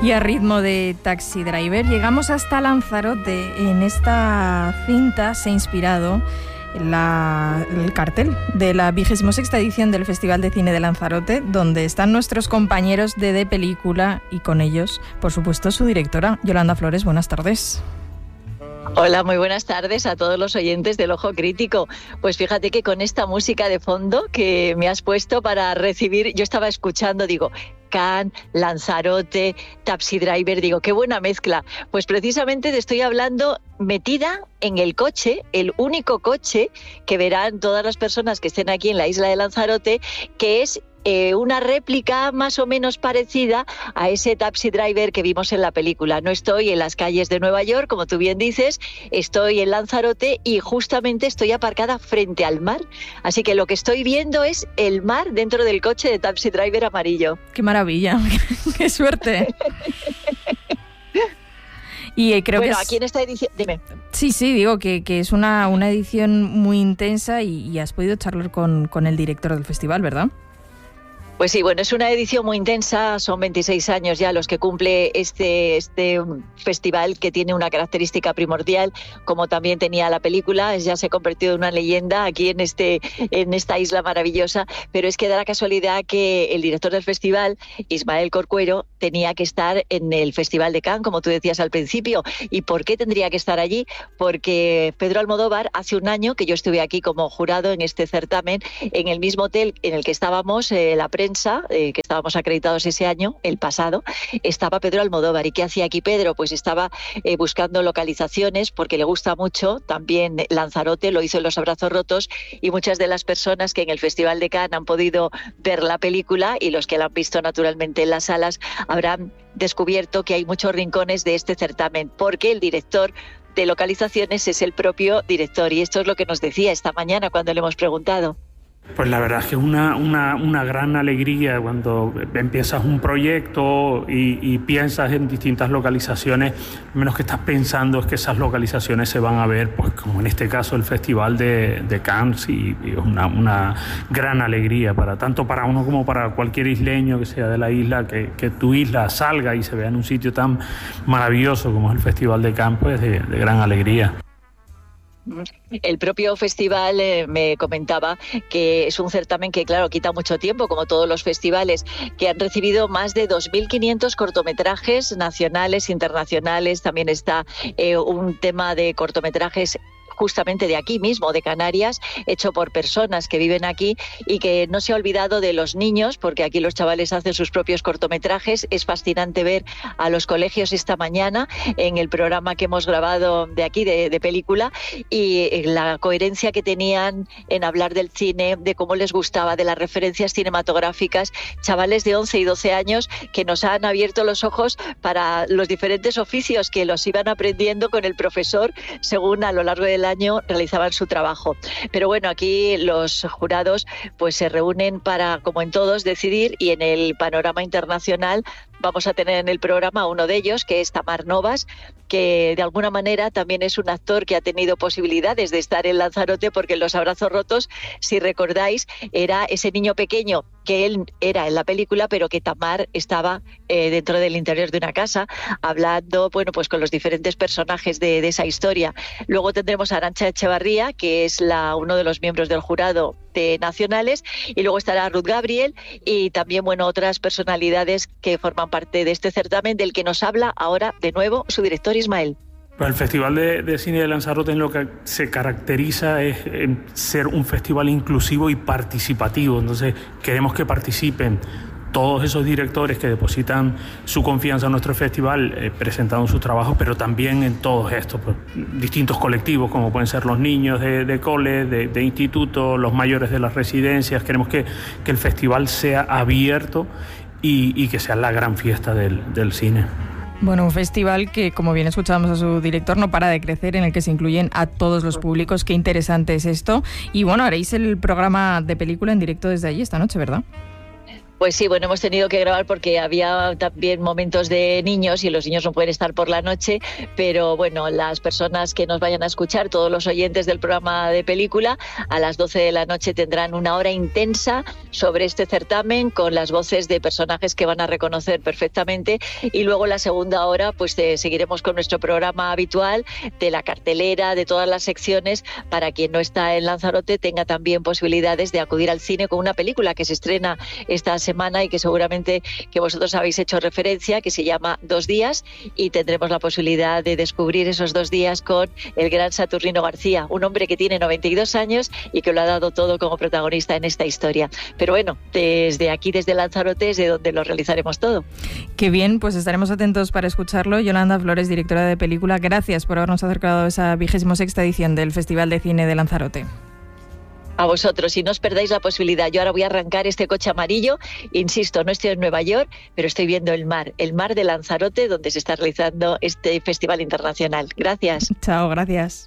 Y a ritmo de Taxi Driver llegamos hasta Lanzarote. En esta cinta se ha inspirado el cartel de la 26ª edición del Festival de Cine de Lanzarote, donde están nuestros compañeros de Película y con ellos, por supuesto, su directora, Yolanda Flores. Buenas tardes. Hola, muy buenas tardes a todos los oyentes del Ojo Crítico. Pues fíjate que con esta música de fondo que me has puesto para recibir, yo estaba escuchando, digo, Cannes, Lanzarote, Taxi Driver, digo, qué buena mezcla. Pues precisamente te estoy hablando metida en el coche, el único coche que verán todas las personas que estén aquí en la isla de Lanzarote, que es una réplica más o menos parecida a ese Taxi Driver que vimos en la película. No estoy en las calles de Nueva York, como tú bien dices, estoy en Lanzarote y justamente estoy aparcada frente al mar. Así que lo que estoy viendo es el mar dentro del coche de Taxi Driver amarillo. ¡Qué maravilla! ¡Qué suerte! Y creo bueno, que aquí en esta edición... Dime. Sí, digo que es una edición muy intensa y has podido charlar con el director del festival, ¿verdad? Pues sí, bueno, es una edición muy intensa, son 26 años ya los que cumple este festival, que tiene una característica primordial, como también tenía la película, ya se ha convertido en una leyenda aquí en esta isla maravillosa, pero es que da la casualidad que el director del festival, Ismael Corcuero, tenía que estar en el Festival de Cannes, como tú decías al principio. ¿Y por qué tendría que estar allí? Porque Pedro Almodóvar, hace un año que yo estuve aquí como jurado en este certamen, en el mismo hotel en el que estábamos, la prensa, que estábamos acreditados ese año, el pasado, estaba Pedro Almodóvar. ¿Y qué hacía aquí Pedro? Pues estaba buscando localizaciones, porque le gusta mucho también Lanzarote, lo hizo en Los Abrazos Rotos, y muchas de las personas que en el Festival de Cannes han podido ver la película, y los que la han visto naturalmente en las salas, habrán descubierto que hay muchos rincones de este certamen, porque el director de localizaciones es el propio director, y esto es lo que nos decía esta mañana cuando le hemos preguntado. Pues la verdad es que es una gran alegría cuando empiezas un proyecto y piensas en distintas localizaciones. Lo menos que estás pensando es que esas localizaciones se van a ver, pues como en este caso el Festival de Cannes, y es una gran alegría tanto para uno como para cualquier isleño que sea de la isla, que tu isla salga y se vea en un sitio tan maravilloso como es el Festival de Cannes, pues de gran alegría. El propio festival me comentaba que es un certamen que, claro, quita mucho tiempo, como todos los festivales, que han recibido más de 2.500 cortometrajes nacionales, internacionales. También está un tema de cortometrajes justamente de aquí mismo, de Canarias, hecho por personas que viven aquí, y que no se ha olvidado de los niños, porque aquí los chavales hacen sus propios cortometrajes. Es fascinante ver a los colegios esta mañana en el programa que hemos grabado de aquí, de película, y la coherencia que tenían en hablar del cine, de cómo les gustaba, de las referencias cinematográficas. Chavales de 11 y 12 años que nos han abierto los ojos para los diferentes oficios que los iban aprendiendo con el profesor según a lo largo del año realizaban su trabajo. Pero bueno, aquí los jurados pues se reúnen para, como en todos, decidir, y en el panorama internacional vamos a tener en el programa uno de ellos, que es Tamar Novas, que de alguna manera también es un actor que ha tenido posibilidades de estar en Lanzarote, porque en Los Abrazos Rotos, si recordáis, era ese niño pequeño que él era en la película, pero que Tamar estaba dentro del interior de una casa, hablando, bueno, pues con los diferentes personajes de esa historia. Luego tendremos a Arantxa Echevarría, que es uno de los miembros del jurado de nacionales, y luego estará Ruth Gabriel, y también, bueno, otras personalidades que forman parte de este certamen, del que nos habla ahora de nuevo su director Ismael. El Festival de Cine de Lanzarote en lo que se caracteriza es ser un festival inclusivo y participativo. Entonces queremos que participen todos esos directores que depositan su confianza en nuestro festival, presentando sus trabajos, pero también en todos estos pues, distintos colectivos, como pueden ser los niños de cole, de instituto, los mayores de las residencias. Queremos que el festival sea abierto y que sea la gran fiesta del cine. Bueno, un festival que, como bien escuchábamos a su director, no para de crecer, en el que se incluyen a todos los públicos. Qué interesante es esto. Y bueno, haréis el programa de película en directo desde allí esta noche, ¿verdad? Pues sí, bueno, hemos tenido que grabar porque había también momentos de niños y los niños no pueden estar por la noche, pero bueno, las personas que nos vayan a escuchar, todos los oyentes del programa de película, a las 12 de la noche tendrán una hora intensa sobre este certamen con las voces de personajes que van a reconocer perfectamente, y luego la segunda hora pues seguiremos con nuestro programa habitual de la cartelera, de todas las secciones, para quien no está en Lanzarote tenga también posibilidades de acudir al cine con una película que se estrena esta semana y que seguramente que vosotros habéis hecho referencia, que se llama 2 días, y tendremos la posibilidad de descubrir esos 2 días con el gran Saturnino García, un hombre que tiene 92 años y que lo ha dado todo como protagonista en esta historia. Pero bueno, desde aquí, desde Lanzarote, es de donde lo realizaremos todo. Qué bien, pues estaremos atentos para escucharlo. Yolanda Flores, directora de película, gracias por habernos acercado a esa 26ª edición del Festival de Cine de Lanzarote. A vosotros, y no os perdáis la posibilidad. Yo ahora voy a arrancar este coche amarillo, insisto, no estoy en Nueva York, pero estoy viendo el mar de Lanzarote, donde se está realizando este festival internacional. Gracias. Chao, gracias.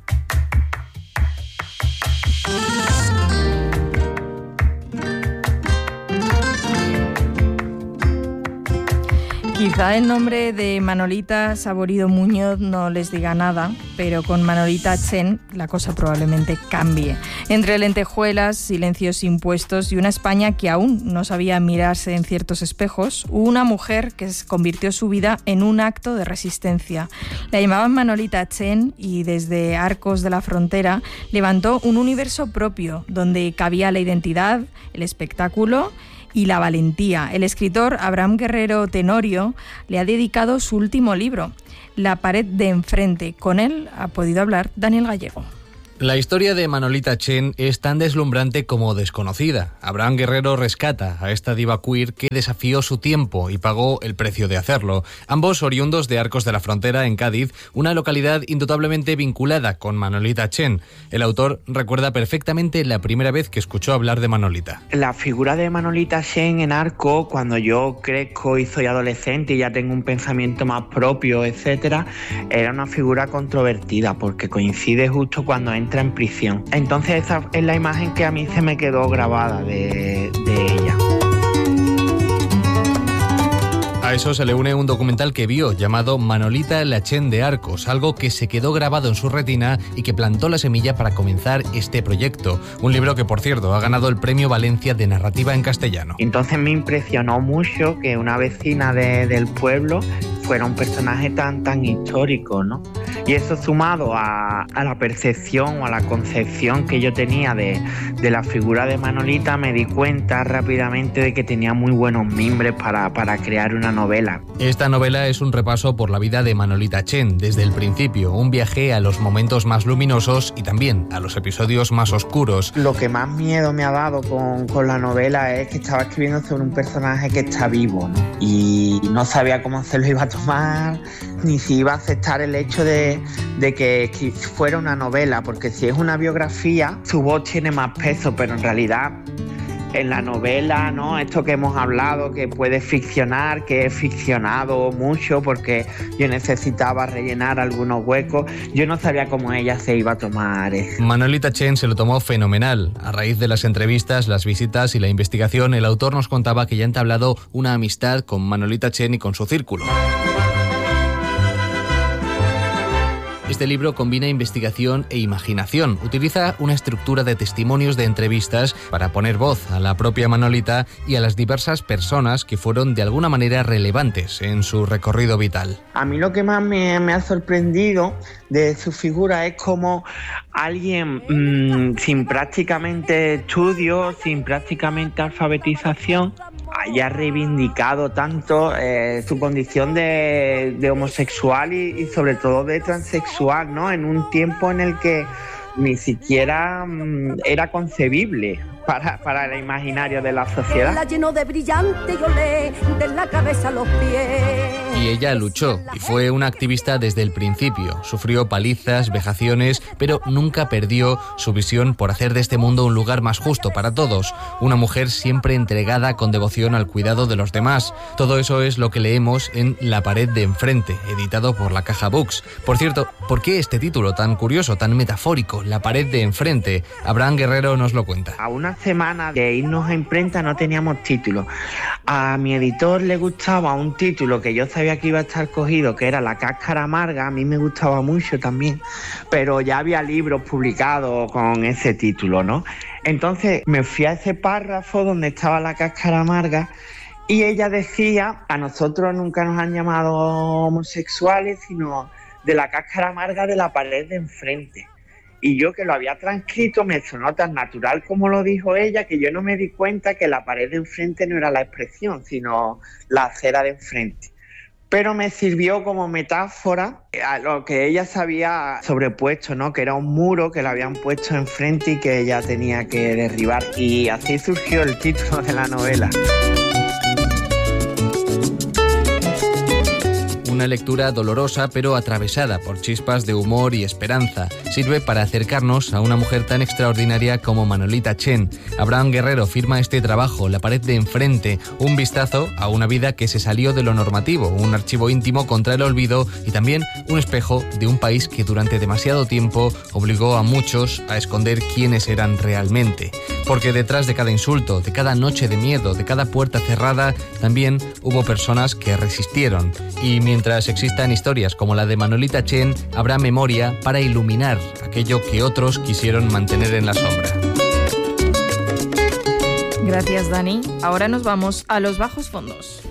Quizá el nombre de Manolita Saborido Muñoz no les diga nada, pero con Manolita Chen la cosa probablemente cambie. Entre lentejuelas, silencios impuestos y una España que aún no sabía mirarse en ciertos espejos, hubo una mujer que convirtió su vida en un acto de resistencia. La llamaban Manolita Chen y desde Arcos de la Frontera levantó un universo propio donde cabía la identidad, el espectáculo y la valentía. El escritor Abraham Guerrero Tenorio le ha dedicado su último libro, La pared de enfrente. Con él ha podido hablar Daniel Gallego. La historia de Manolita Chen es tan deslumbrante como desconocida. Abraham Guerrero rescata a esta diva queer que desafió su tiempo y pagó el precio de hacerlo. Ambos oriundos de Arcos de la Frontera, en Cádiz, una localidad indudablemente vinculada con Manolita Chen. El autor recuerda perfectamente la primera vez que escuchó hablar de Manolita. La figura de Manolita Chen en Arcos, cuando yo crezco y soy adolescente y ya tengo un pensamiento más propio, etcétera, era una figura controvertida porque coincide justo cuando entra en prisión. Entonces esa es la imagen que a mí se me quedó grabada de ella. A eso se le une un documental que vio llamado Manolita la Chen de Arcos, algo que se quedó grabado en su retina y que plantó la semilla para comenzar este proyecto. Un libro que, por cierto, ha ganado el Premio Valencia de Narrativa en Castellano. Entonces me impresionó mucho que una vecina del pueblo fuera un personaje tan histórico, ¿no? Y eso sumado a la percepción o a la concepción que yo tenía de la figura de Manolita, me di cuenta rápidamente de que tenía muy buenos mimbres para crear una novela. Esta novela es un repaso por la vida de Manolita Chen desde el principio, un viaje a los momentos más luminosos y también a los episodios más oscuros. Lo que más miedo me ha dado con la novela es que estaba escribiendo sobre un personaje que está vivo, ¿no? Y no sabía cómo se lo iba a tomar, ni si iba a aceptar el hecho de que fuera una novela, porque si es una biografía, su voz tiene más peso, pero en realidad en la novela, ¿no? Esto que hemos hablado, que puede ficcionar, que he ficcionado mucho porque yo necesitaba rellenar algunos huecos. Yo no sabía cómo ella se iba a tomar eso. Manolita Chen se lo tomó fenomenal. A raíz de las entrevistas, las visitas y la investigación, el autor nos contaba que ya ha entablado una amistad con Manolita Chen y con su círculo. Este libro combina investigación e imaginación. Utiliza una estructura de testimonios de entrevistas para poner voz a la propia Manolita y a las diversas personas que fueron de alguna manera relevantes en su recorrido vital. A mí lo que más me ha sorprendido de su figura es como alguien sin prácticamente estudios, sin prácticamente alfabetización, haya reivindicado tanto su condición de homosexual y sobre todo de transexual, ¿no? En un tiempo en el que ni siquiera era concebible para el imaginario de la sociedad. La llenó de brillante y olé, de la cabeza a los pies. Y ella luchó y fue una activista desde el principio. Sufrió palizas, vejaciones, pero nunca perdió su visión por hacer de este mundo un lugar más justo para todos. Una mujer siempre entregada con devoción al cuidado de los demás. Todo eso es lo que leemos en La pared de enfrente, editado por La Caja Books. Por cierto, ¿por qué este título tan curioso, tan metafórico, La pared de enfrente? Abraham Guerrero nos lo cuenta. A una semana de irnos a imprenta no teníamos título. A mi editor le gustaba un título que yo sabía que iba a estar cogido, que era La cáscara amarga. A mí me gustaba mucho también, pero ya había libros publicados con ese título, ¿no? Entonces me fui a ese párrafo donde estaba La cáscara amarga y ella decía: a nosotros nunca nos han llamado homosexuales, sino de la cáscara amarga de la pared de enfrente. Y yo, que lo había transcrito, me sonó tan natural como lo dijo ella, que yo no me di cuenta que la pared de enfrente no era la expresión, sino la acera de enfrente. Pero me sirvió como metáfora a lo que ella se había sobrepuesto, ¿no? Que era un muro que le habían puesto enfrente y que ella tenía que derribar. Y así surgió el título de la novela. Una lectura dolorosa pero atravesada por chispas de humor y esperanza. Sirve para acercarnos a una mujer tan extraordinaria como Manolita Chen. Abraham Guerrero firma este trabajo, La pared de enfrente, un vistazo a una vida que se salió de lo normativo, un archivo íntimo contra el olvido y también un espejo de un país que durante demasiado tiempo obligó a muchos a esconder quiénes eran realmente. Porque detrás de cada insulto, de cada noche de miedo, de cada puerta cerrada, también hubo personas que resistieron. Y mientras existan historias como la de Manolita Chen, habrá memoria para iluminar aquello que otros quisieron mantener en la sombra. Gracias, Dani. Ahora nos vamos a los bajos fondos.